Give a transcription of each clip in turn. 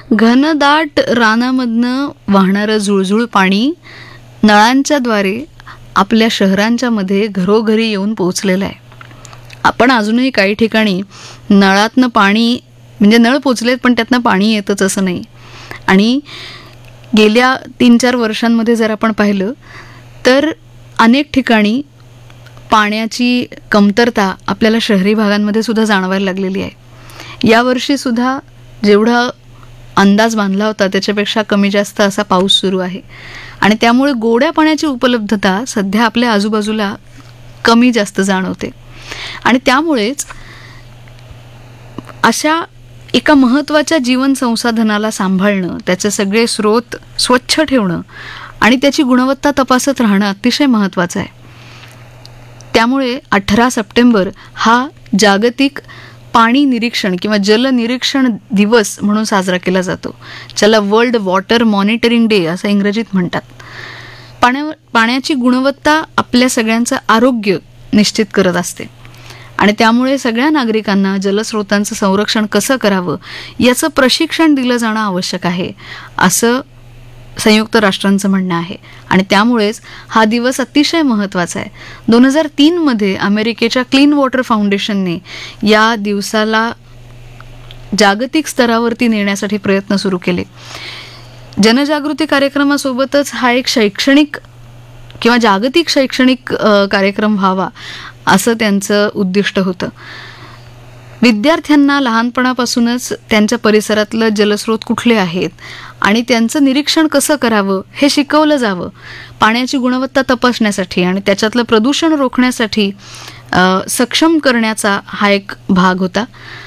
घनदाट रानामधनं वाहणारं झुळझुळ पाणी नळांच्या द्वारे आपल्या शहरांच्या मध्ये घरोघरी येऊन पोचलेलं आहे. आपण अजूनही काही ठिकाणी नळातनं पाणी म्हणजे नळ पोचलेत पण त्यातनं पाणी येतच असं नाही. आणि गेल्या 3-4 वर्षांमध्ये जर आपण पाहिलं तर अनेक ठिकाणी पाण्याची कमतरता आपल्याला शहरी भागांमध्ये सुद्धा जाणवायला लागलेली आहे. यावर्षीसुद्धा जेवढा अंदाज बांधला होता त्याच्यापेक्षा कमी जास्त असा पाऊस सुरू आहे. आणि त्यामुळे गोड्या पाण्याची उपलब्धता सध्या आपल्या आजूबाजूला कमी जास्त जाणवते. आणि त्यामुळेच अशा एका महत्त्वाच्या जीवन संसाधनाला सांभाळणं, त्याचे सगळे स्रोत स्वच्छ ठेवणं आणि त्याची गुणवत्ता तपासत राहणं अतिशय महत्त्वाचं आहे. त्यामुळे 18 सप्टेंबर हा जागतिक पाणी निरीक्षण किंवा जल निरीक्षण दिवस म्हणून साजरा केला जातो, ज्याला वर्ल्ड वॉटर मॉनिटरिंग डे असं इंग्रजीत म्हणतात. पाण्याची गुणवत्ता आपल्या सगळ्यांचं आरोग्य निश्चित करत असते. आणि त्यामुळे सगळ्या नागरिकांना जलस्रोतांचं संरक्षण कसं करावं याचं प्रशिक्षण दिलं जाणं आवश्यक आहे असं संयुक्त राष्ट्रांचं म्हणणं आहे. आणि त्यामुळेच हा दिवस अतिशय महत्त्वाचा आहे. 2003 मध्ये अमेरिकेच्या क्लीन वॉटर फाउंडेशनने या दिवसाला जागतिक स्तरावरती नेण्यासाठी प्रयत्न सुरू केले. जनजागृती कार्यक्रमासोबतच हा एक शैक्षणिक किंवा जागतिक शैक्षणिक कार्यक्रम व्हावा असं त्यांचं उद्दिष्ट होतं. विद्यार्थ्यांना लहानपणापासूनच त्यांच्या परिसरातलं जलस्रोत कुठले आहेत आणि त्यांचं निरीक्षण कसं करावं हे शिकवलं जावं. पाण्याची गुणवत्ता तपासण्यासाठी आणि त्याच्यातलं प्रदूषण रोखण्यासाठी सक्षम करण्याचा हा एक भाग होता.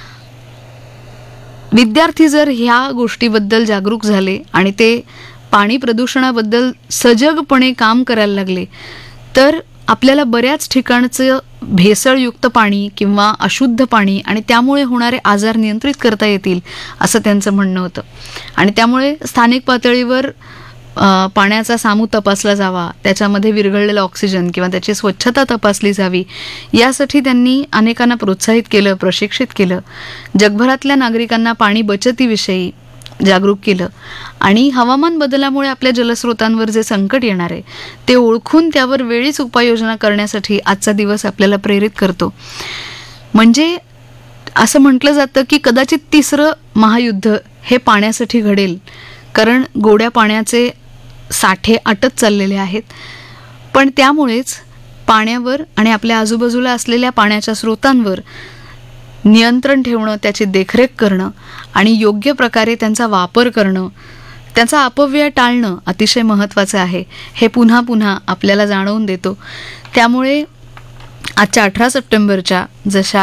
विद्यार्थी जर ह्या गोष्टीबद्दल जागरूक झाले आणि ते पाणी प्रदूषणाबद्दल सजगपणे काम करायला लागले तर आपल्याला बऱ्याच ठिकाणचं भेसळयुक्त पाणी किंवा अशुद्ध पाणी आणि त्यामुळे होणारे आजार नियंत्रित करता येतील असं त्यांचं म्हणणं होतं. आणि त्यामुळे स्थानिक पातळीवर पाण्याचा सामू तपासला जावा, त्याच्यामध्ये विरघळलेला ऑक्सिजन किंवा त्याची स्वच्छता तपासली जावी यासाठी त्यांनी अनेकांना प्रोत्साहित केलं, प्रशिक्षित केलं. जगभरातल्या नागरिकांना पाणी बचतीविषयी जागरूक केलं. आणि हवामान बदलामुळे आपल्या जलस्रोतांवर जे संकट येणार आहे ते ओळखून त्यावर वेळीच उपाययोजना करण्यासाठी आजचा दिवस आपल्याला प्रेरित करतो. म्हणजे असं म्हटलं जातं की कदाचित 3रं महायुद्ध हे पाण्यासाठी घडेल, कारण गोड्या पाण्याचे साठे आटत चाललेले आहेत. पण त्यामुळेच पाण्यावर आणि आपल्या आजूबाजूला असलेल्या पाण्याच्या स्रोतांवर नियंत्रण ठेवणं, त्याची देखरेख करणं आणि योग्य प्रकारे त्यांचा वापर करणं, त्याचा अपव्यय टाळणं अतिशय महत्त्वाचं आहे हे पुन्हा पुन्हा आपल्याला जाणवून देतो. त्यामुळे आजच्या 18 सप्टेंबरच्या जशा